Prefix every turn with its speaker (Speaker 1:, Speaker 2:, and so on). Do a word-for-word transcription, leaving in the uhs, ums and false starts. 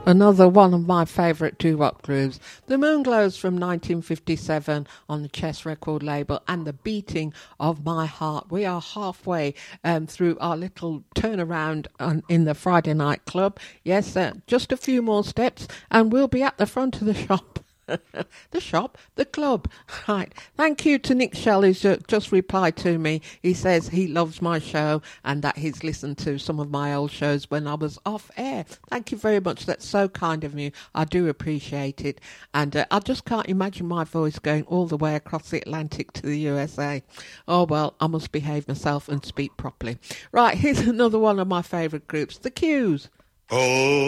Speaker 1: another one of my favourite doo-wop grooves. The Moonglows from nineteen fifty-seven on the Chess record label, and The Beating of My Heart. We are halfway um, through our little turnaround on, in the Friday Night Club. Yes, uh, just a few more steps and we'll be at the front of the shop. the shop, the club. Right. Thank you to Nick Shell, who's just replied to me. He says he loves my show and that he's listened to some of my old shows when I was off air. Thank you very much. That's so kind of you. I do appreciate it. And uh, I just can't imagine my voice going all the way across the Atlantic to the U S A. Oh, well, I must behave myself and speak properly. Right, here's another one of my favourite groups, The Q's.
Speaker 2: Oh.